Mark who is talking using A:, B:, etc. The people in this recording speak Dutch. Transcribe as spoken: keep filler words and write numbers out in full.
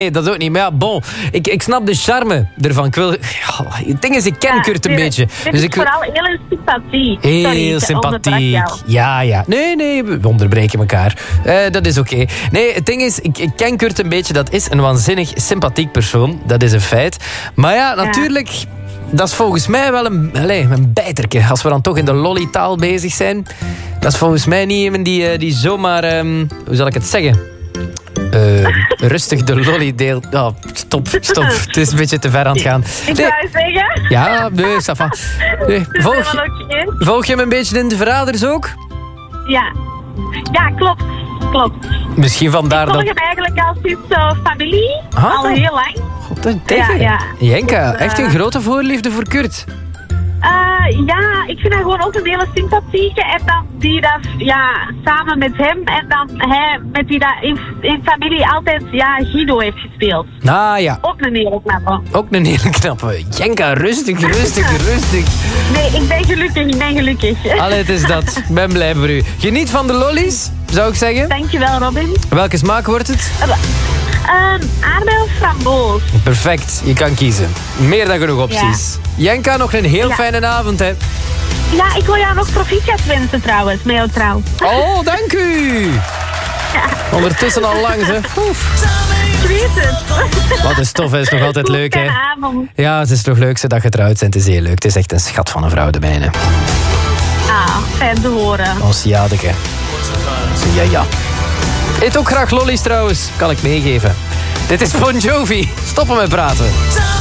A: Nee, dat ook niet. Maar ja, bon. Ik, ik snap de charme ervan. Ik wil... Ja, het ding is, ik ken ja, Kurt een
B: dit,
A: beetje.
B: Dit
A: dus
B: is
A: ik wil...
B: vooral heel sympathiek.
A: Heel
B: Sorry,
A: sympathiek. Ja, ja. Nee, nee, we onderbreken elkaar. Uh, dat is oké. Okay. Nee, het ding is, ik, ik ken Kurt een beetje. Dat is een waanzinnig sympathiek persoon. Dat is een feit. Maar ja, natuurlijk... Ja. Dat is volgens mij wel een, allez, een bijterke. Als we dan toch in de lolly-taal bezig zijn. Dat is volgens mij niet iemand die, die zomaar... Um, hoe zal ik het zeggen? Uh, rustig de lolly deelt. Oh, stop, stop. Het is een beetje te ver aan het gaan.
B: Ik zou nee. zeggen...
A: Ja, nee, Safa. Nee. Volg, je, volg je hem een beetje in de verraders ook?
B: Ja. Ja, klopt. Klopt.
A: Misschien vandaar
B: dat... Ik volg
A: dat...
B: hem eigenlijk al sinds uh, familie. Ah, al heel lang.
A: God, dat tegen. Ja, ja. Jenka, echt een grote voorliefde voor Kurt.
B: Uh, ja, ik vind hem gewoon ook een hele sympathieke. En dan die dat, ja, samen met hem. En dan hij met die dat in, in familie altijd, ja, Guido heeft gespeeld.
A: Ah, ja.
B: Ook een hele knappe.
A: Ook een hele knappe. Jenka, rustig, rustig, rustig.
B: Nee, ik ben gelukkig, ik ben gelukkig.
A: Allee, het is dat. Ik ben blij voor u. Geniet van de lollies, zou ik zeggen.
B: Dankjewel, Robin.
A: Welke smaak wordt het?
B: Um, aardbei of framboos.
A: Perfect, je kan kiezen. Meer dan genoeg opties. Ja. Jenka, nog een heel ja. fijne avond, hè.
B: Ja, ik wil jou nog proficiat wensen trouwens, met jouw trouw.
A: Oh, dank u. Ja. Ondertussen al lang, hè. Oef.
B: Ik weet het.
A: Wat is tof, hè. Is nog altijd
B: Goed,
A: leuk, hè.
B: avond.
A: Ja, het is toch leuk dat je getrouwd bent. Het is heel leuk. Het is echt een schat van een vrouw, de mijne.
B: Ah, fijn te horen.
A: Ons jadeke. Ja, ja. Eet ook graag lollies trouwens, kan ik meegeven. Dit is Bon Jovi. Stoppen met praten.